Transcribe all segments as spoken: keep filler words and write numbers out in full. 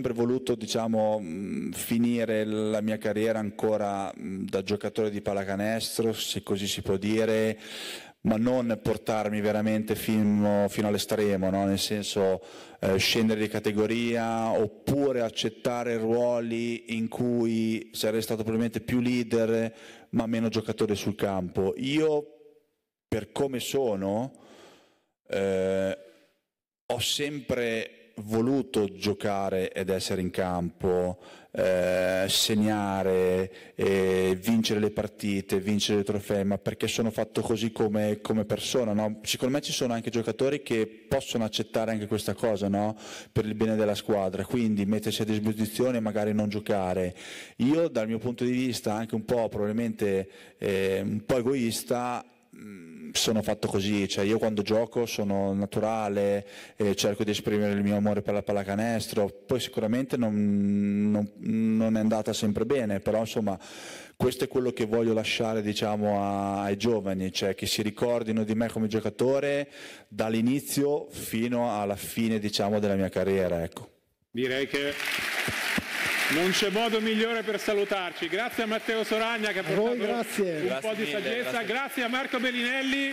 sempre voluto, diciamo, mh, finire la mia carriera ancora mh, da giocatore di pallacanestro, se così si può dire, ma non portarmi veramente fino, fino all'estremo, no? Nel senso eh, scendere di categoria oppure accettare ruoli in cui sarei stato probabilmente più leader ma meno giocatore sul campo. Io, per come sono, eh, ho sempre voluto giocare ed essere in campo, eh, segnare, eh, vincere le partite, vincere i trofei, ma perché sono fatto così come, come persona, no? Secondo me ci sono anche giocatori che possono accettare anche questa cosa, no? Per il bene della squadra, quindi mettersi a disposizione e magari non giocare. Io dal mio punto di vista, anche un po' probabilmente eh, un po' egoista, sono fatto così, cioè io quando gioco sono naturale, eh, cerco di esprimere il mio amore per la pallacanestro, poi sicuramente non, non, non è andata sempre bene, però insomma questo è quello che voglio lasciare, diciamo, a, ai giovani, cioè che si ricordino di me come giocatore dall'inizio fino alla fine, diciamo, della mia carriera, ecco. Direi che non c'è modo migliore per salutarci. Grazie a Matteo Soragna che ha portato un grazie. po' di saggezza, grazie. Grazie a Marco Bellinelli,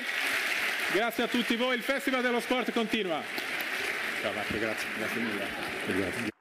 grazie a tutti voi. Il Festival dello Sport continua. Ciao Marco, grazie, grazie mille. Grazie.